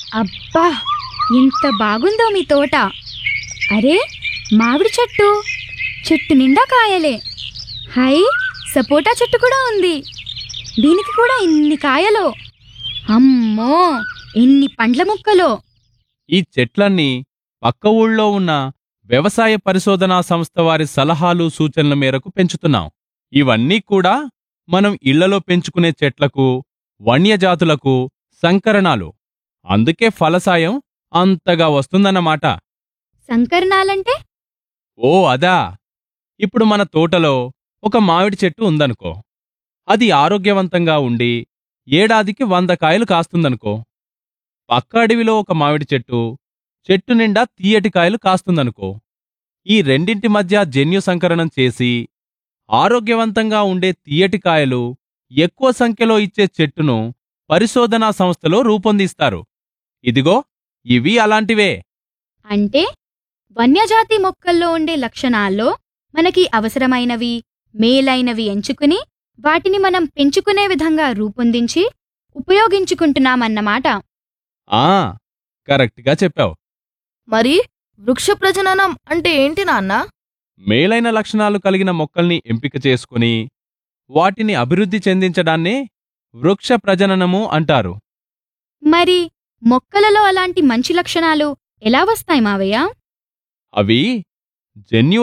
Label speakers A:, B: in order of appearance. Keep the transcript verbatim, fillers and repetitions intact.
A: అబ్బా! ఎంత బాగుందో మీ తోట. అరే, మామిడి చెట్టు. చెట్టు నిండా కాయలే. హై, సపోటా చెట్టు కూడా ఉంది. దీనికి కూడా ఇన్ని కాయలు. అమ్మో, ఎన్ని పండ్ల ముక్కలో.
B: ఈ చెట్లన్నీ పక్క ఊళ్ళో ఉన్న వ్యవసాయ పరిశోధనా సంస్థ వారి సలహాలు సూచనల మేరకు పెంచుతున్నాం. ఇవన్నీ కూడా మనం ఇళ్లలో పెంచుకునే చెట్లకు, వన్యజాతులకు సంకరణాలు. అందుకే ఫలసాయం అంతగా వస్తుందన్నమాట.
A: సంకరణాలంటే?
B: ఓ అదా! ఇప్పుడు మన తోటలో ఒక మామిడి చెట్టు ఉందనుకో. అది ఆరోగ్యవంతంగా ఉండి ఏడాదికి వంద కాయలు కాస్తుందనుకో. పక్క అడవిలో ఒక మామిడి చెట్టు చెట్టు నిండా తీయటి కాయలు కాస్తుందనుకో. ఈ రెండింటి మధ్య జన్యు సంకరణం చేసి ఆరోగ్యవంతంగా ఉండే తీయటి కాయలు ఎక్కువ సంఖ్యలో ఇచ్చే చెట్టును పరిశోధనా సంస్థలో రూపొందిస్తారు. ఇదిగో ఇవి అలాంటివే.
A: అంటే వన్యజాతి మొక్కల్లో ఉండే లక్షణాల్లో మనకి అవసరమైనవి, మేలైనవి ఎంచుకుని వాటిని మనం పెంచుకునే విధంగా రూపొందించి ఉపయోగించుకుంటున్నామన్నమాట.
B: ఆ కరెక్ట్గా చెప్పావు.
C: మరి వృక్ష ప్రజననం అంటే ఏంటి నాన్న?
B: మేలైన లక్షణాలు కలిగిన మొక్కల్ని ఎంపిక చేసుకుని వాటిని అభివృద్ధి చెందించడాన్నే వృక్ష ప్రజననము అంటారు.
A: మరి మొక్కలలో అలాంటి మంచి లక్షణాలు ఎలా వస్తాయి మావయ్య?
B: అవి జన్యు